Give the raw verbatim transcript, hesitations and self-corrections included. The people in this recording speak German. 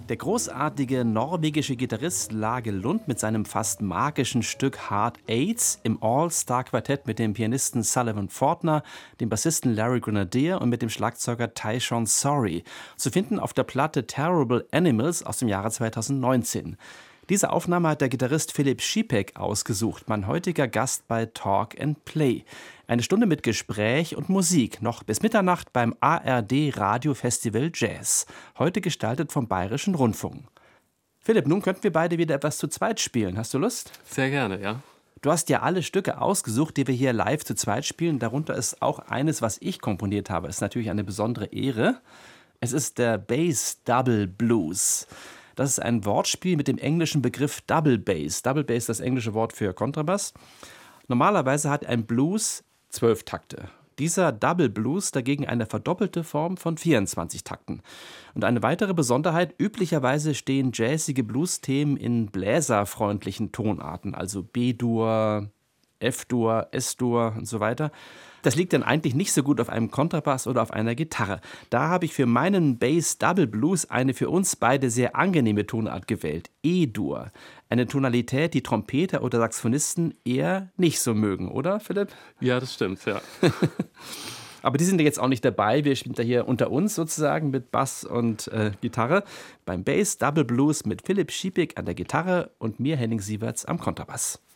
Der großartige norwegische Gitarrist Lage Lund mit seinem fast magischen Stück Hard Eights im All-Star-Quartett mit dem Pianisten Sullivan Fortner, dem Bassisten Larry Grenadier und mit dem Schlagzeuger Tyshawn Sorey, zu finden auf der Platte Terrible Animals aus dem Jahre zweitausendneunzehn. Diese Aufnahme hat der Gitarrist Philipp Schipek ausgesucht, mein heutiger Gast bei Talk and Play. Eine Stunde mit Gespräch und Musik, noch bis Mitternacht beim A R D Radiofestival Jazz. Heute gestaltet vom Bayerischen Rundfunk. Philipp, nun könnten wir beide wieder etwas zu zweit spielen. Hast du Lust? Sehr gerne, ja. Du hast ja alle Stücke ausgesucht, die wir hier live zu zweit spielen. Darunter ist auch eines, was ich komponiert habe. Ist natürlich eine besondere Ehre. Es ist der Bass Double Blues. Das ist ein Wortspiel mit dem englischen Begriff Double Bass. Double Bass ist das englische Wort für Kontrabass. Normalerweise hat ein Blues zwölf Takte. Dieser Double Blues dagegen eine verdoppelte Form von vierundzwanzig Takten. Und eine weitere Besonderheit, üblicherweise stehen jazzige Blues-Themen in bläserfreundlichen Tonarten, also B-Dur, F-Dur, S-Dur und so weiter. Das liegt dann eigentlich nicht so gut auf einem Kontrabass oder auf einer Gitarre. Da habe ich für meinen Bass Double Blues eine für uns beide sehr angenehme Tonart gewählt, E-Dur. Eine Tonalität, die Trompeter oder Saxophonisten eher nicht so mögen, oder Philipp? Ja, das stimmt, ja. Aber die sind ja jetzt auch nicht dabei. Wir spielen da hier unter uns sozusagen mit Bass und äh, Gitarre. Beim Bass Double Blues mit Philipp Schipek an der Gitarre und mir, Henning Sieverts, am Kontrabass.